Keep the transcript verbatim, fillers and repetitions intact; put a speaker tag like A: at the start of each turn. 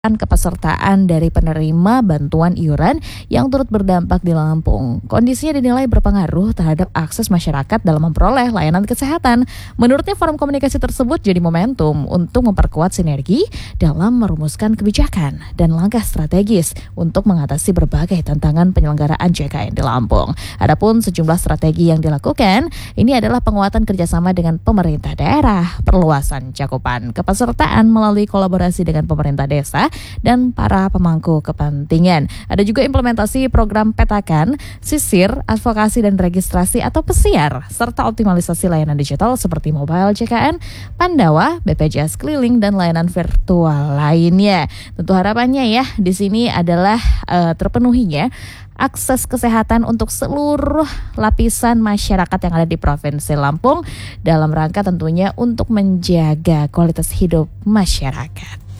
A: Kepesertaan dari penerima bantuan iuran yang turut berdampak di Lampung. Kondisinya dinilai berpengaruh terhadap akses masyarakat dalam memperoleh layanan kesehatan. Menurutnya, forum komunikasi tersebut jadi momentum untuk memperkuat sinergi dalam merumuskan kebijakan dan langkah strategis untuk mengatasi berbagai tantangan penyelenggaraan J K N di Lampung. Adapun sejumlah strategi yang dilakukan, ini adalah penguatan kerjasama dengan pemerintah daerah, perluasan cakupan kepesertaan melalui kolaborasi dengan pemerintah desa, dan para pemangku kepentingan. Ada juga implementasi program petakan, sisir, advokasi dan registrasi atau pesiar, serta optimalisasi layanan digital seperti mobile J K N, Pandawa, B P J S keliling dan layanan virtual lainnya. Tentu harapannya ya di sini adalah uh, terpenuhinya akses kesehatan untuk seluruh lapisan masyarakat yang ada di Provinsi Lampung dalam rangka tentunya untuk menjaga kualitas hidup masyarakat.